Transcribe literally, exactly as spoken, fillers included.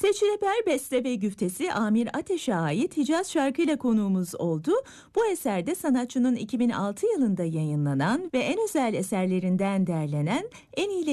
Seçileber beste ve güftesi Amir Ateş'e ait Hicaz şarkıyla konuğumuz oldu. Bu eserde sanatçının iki bin altı yılında yayınlanan ve en özel eserlerinden derlenen En İyilerini